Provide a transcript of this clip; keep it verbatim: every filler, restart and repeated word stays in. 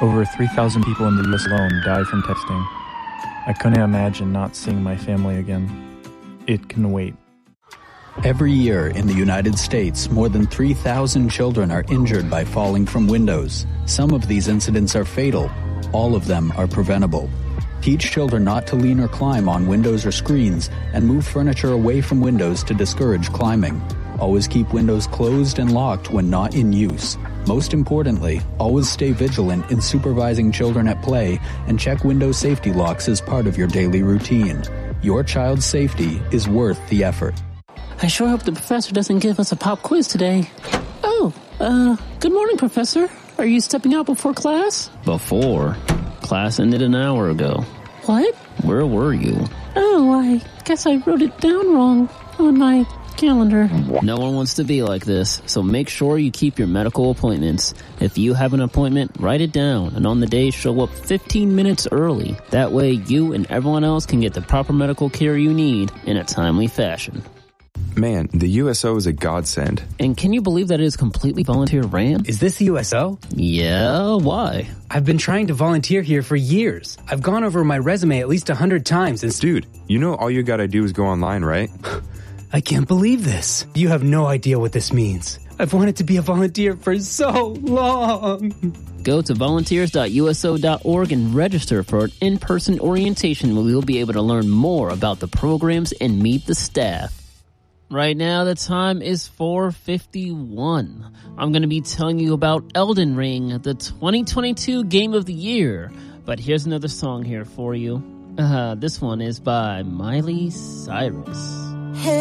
Over three thousand people in the U S alone die from texting. I couldn't imagine not seeing my family again. It can wait. Every year in the United States, more than three thousand children are injured by falling from windows. Some of these incidents are fatal. All of them are preventable. Teach children not to lean or climb on windows or screens, and move furniture away from windows to discourage climbing. Always keep windows closed and locked when not in use. Most importantly, always stay vigilant in supervising children at play and check window safety locks as part of your daily routine. Your child's safety is worth the effort. I sure hope the professor doesn't give us a pop quiz today. Oh, uh, good morning, Professor. Are you stepping out before class? Before? Class ended an hour ago. What? Where were you? Oh, I guess I wrote it down wrong on my calendar. No one wants to be like this, so make sure you keep your medical appointments. If you have an appointment, write it down, and on the day show up fifteen minutes early. That way you and everyone else can get the proper medical care you need in a timely fashion. Man, the U S O is a godsend. And can you believe that it is completely volunteer ran? Is this the U S O? Yeah, why? I've been trying to volunteer here for years. I've gone over my resume at least a hundred times and... Dude, you know all you gotta do is go online, right? I can't believe this. You have no idea what this means. I've wanted to be a volunteer for so long. Go to volunteers dot U S O dot org and register for an in-person orientation where you'll be able to learn more about the programs and meet the staff. Right now, the time is four fifty-one. I'm going to be telling you about Elden Ring, the twenty twenty-two Game of the Year. But here's another song here for you. Uh, this one is by Miley Cyrus.